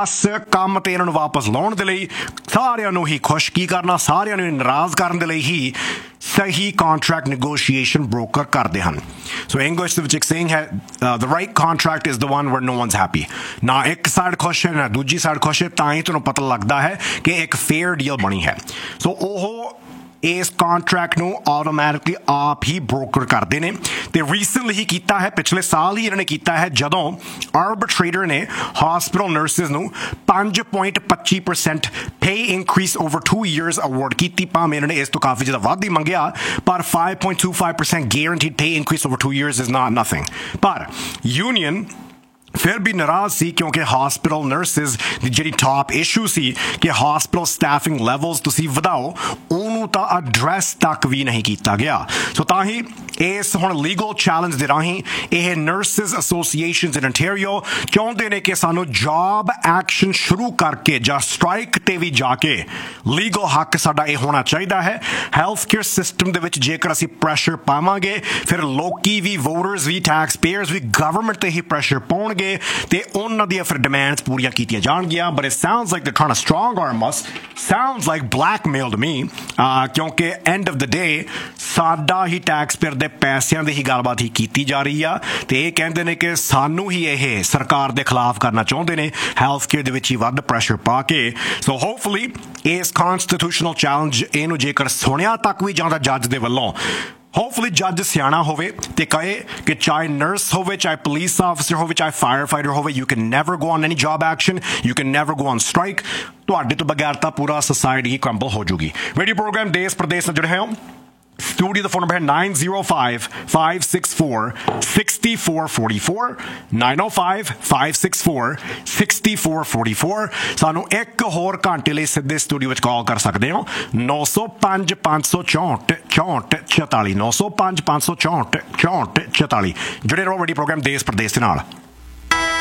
बस काम ते इन्हां नूं वापस लाउण दे लई सारिਆਂ ਨੂੰ ही खुश की करना, सारिਆਂ ਨੂੰ नाराज़ करन दे लई ही सही कॉन्ट्रैक्ट नेगोशिएशन ब्रोकर करते हैं। सो इंग्लिश ਦੇ ਵਿੱਚ ਇੱਕ ਸੇਇੰਗ ਹੈ, the right contract is the one where no वनस happy. ना एक साइड खुश है ना दूजी साइड खुश है, ਤਾਂ ਹੀ ਤੁਹਾਨੂੰ पता लगता है कि एक फेयर डील बनी है। सो ਉਹ इस कॉन्ट्रैक्ट ਨੂੰ ਆਟੋਮੈਟਿਕਲੀ ਆਪ ਹੀ ਬ੍ਰੋਕਰ ਕਰਦੇ ਨੇ ਤੇ ਰੀਸੈਂਟਲੀ ਹੀ ਕੀਤਾ ਹੈ, ਪਿਛਲੇ ਸਾਲ ਹੀ ਇਹਨਾਂ ਨੇ ਕੀਤਾ ਹੈ ਜਦੋਂ ਆਰਬਿਟਰੇਟਰ ਨੇ ਹਸਪੀਟਲ ਨਰਸਿਸ ਨੂੰ 5.25% ਪੇ ਇਨਕਰੀਸ ਓਵਰ 2 ਇਅਰਸ ਅਵਾਰਡ ਕੀਤੀ। ਭਾਵੇਂ ਇਹਨਾਂ ਨੇ ਇਸ ਤੋਂ ਕਾਫੀ ਜ਼ਿਆਦਾ ਵੱਧ ਹੀ ਮੰਗਿਆ, ਪਰ 5.25% guaranteed pay increase over 2 years is not nothing। ਪਰ यूनियन फिर भी नाराज सी क्योंकि हॉस्पिटल नर्सिस ਦੀ ਜਿਹੜੀ ਟਾਪ ਇਸ਼ੂ ਸੀ ਕਿ ਹਸਪੀਟਲ ਸਟਾਫਿੰਗ ਲੈਵਲਸ ਤੁਸੀਂ ਵਧਾਓ, ਉਹਨੂੰ ਤਾਂ ਐਡਰੈਸ ਤੱਕ ਵੀ ਨਹੀਂ ਕੀਤਾ ਗਿਆ। ਸੋ ਤਾਂ ਹੀ ਇਸ ਹੁਣ ਲੀਗਲ ਚੈਲੰਜ ਦੇ ਰਾਹੀਂ ਇਹ ਨਰਸਿਸ ਐਸੋਸੀਏਸ਼ਨਸ ਇਨ ontario ਚਾਹੁੰਦੇ ਨੇ ਕਿ ਸਾਨੂੰ ਜੌਬ ਐਕਸ਼ਨ ਸ਼ੁਰੂ ਕਰਕੇ ਜਾਂ ਸਟ੍ਰਾਈਕ ਤੇ ਵੀ ਜਾ ਕੇ ਲੀਗਲ ਹੱਕ ਸਾਡਾ ਇਹ ਹੋਣਾ ਚਾਹੀਦਾ ਹੈ। ਹੈਲਥ ਕੇਅਰ ਸਿਸਟਮ ਦੇ ਵਿੱਚ ਜੇਕਰ ਅਸੀਂ ਪ੍ਰੈਸ਼ਰ ਪਾਵਾਂਗੇ, ਫਿਰ ਲੋਕੀ ਵੀ, ਵੋਟਰਸ ਵੀ, ਟੈਕਸ ਪੇਅਰਸ ਵੀ ਗਵਰਨਮੈਂਟ ਤੇ ਹੀ ਪ੍ਰੈਸ਼ਰ ਪਾਉਣਗੇ ਤੇ ਉਹਨਾਂ ਦੀਆਂ ਫਿਰ ਡਿਮਾਂਡਸ ਪੂਰੀਆਂ ਕੀਤੀਆਂ ਜਾਣਗੀਆਂ। ਬਟ ਇਟ ਸਾਊਂਡਸ ਲਾਈਕ ਦੇ trying to strong arm us, sounds like blackmail to me, ਕਿਉਂਕਿ ਐਂਡ ਆਫ ਦ ਡੇ ਸਾਡਾ ਹੀ ਟੈਕਸ ਪੇਅਰ ਦੇ ਪੈਸਿਆਂ ਦੀ ਹੀ ਗੱਲਬਾਤ ਹੀ ਕੀਤੀ ਜਾ ਰਹੀ ਆ ਤੇ ਇਹ ਕਹਿੰਦੇ ਨੇ ਕਿ ਸਾਨੂੰ ਹੀ ਇਹ ਸਰਕਾਰ ਦੇ ਖਿਲਾਫ ਕਰਨਾ ਚਾਹੁੰਦੇ ਨੇ ਹੈਲਥ ਕੇਅਰ ਦੇ ਵਿੱਚ ਹੀ ਵੱਧ ਪ੍ਰੈਸ਼ਰ ਪਾ ਕੇ। ਸੋ ਹੋਪਫੁਲੀ ਇਸ ਕਨਸਟੀਟਿਊਸ਼ਨਲ ਚੈਲੰਜ ਇਹਨੂੰ ਜੇਕਰ ਸੁਣਿਆ ਤੱਕ ਵੀ ਜਾਂਦਾ ਜੱਜ ਦੇ ਵੱਲੋਂ, ਹੋਪਫੁਲੀ ਜੱਜ ਸਿਆਣਾ ਹੋਵੇ ਤੇ ਕਹੇ ਕਿ ਚਾਹੇ ਨਰਸ ਹੋਵੇ, ਚਾਹੇ ਪੁਲਿਸ ਆਫਿਸਰ ਹੋਵੇ, ਚਾਹੇ ਫਾਇਰ ਫਾਈਟਰ ਹੋਵੇ, you can never go on any job action, you can never go on strike. ਤੁਹਾਡੇ ਤੋਂ ਬਗੈਰ ਤਾਂ ਪੂਰਾ ਸੋਸਾਇਟੀ ਹੀ ਕੰਬਲ ਹੋ ਜੂਗੀ। ਰੇਡੀਓ ਪ੍ਰੋਗਰਾਮ ਦੇਸ਼ ਪ੍ਰਦੇਸ਼ ਨਾਲ ਜੁੜੇ ਹੋ। स्टूडियो का फोन नंबर है 905-564-6444 905-564-6444। सानू एक होर घंटे लिए सीधे स्टूडियो में कॉल कर सकते हो 905-564-6444 905-564-6444। जुड़े रहो। बड़ी प्रोग्राम देश प्रदेश के नाल।